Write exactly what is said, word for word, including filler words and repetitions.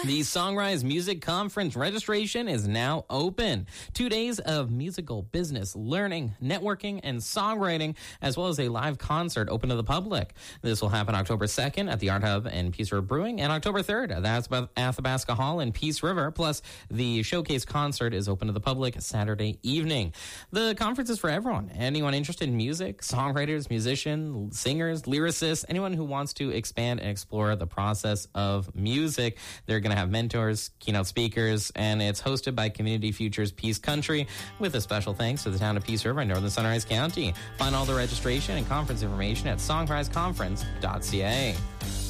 The Songrise Music Conference registration is now open. Two days of musical business, learning, networking, and songwriting, as well as a live concert open to the public. This will happen October second at the Art Hub and Peace River Brewing, and October third at the Athabasca Hall in Peace River. Plus, the showcase concert is open to the public Saturday evening. The conference is for everyone. Anyone interested in music, songwriters, musicians, singers, lyricists, anyone who wants to expand and explore the process of music. They're going to have mentors, keynote speakers, and it's hosted by Community Futures Peace Country with a special thanks to the town of Peace River in northern Sunrise County. Find all the registration and conference information at songriseconference dot c a.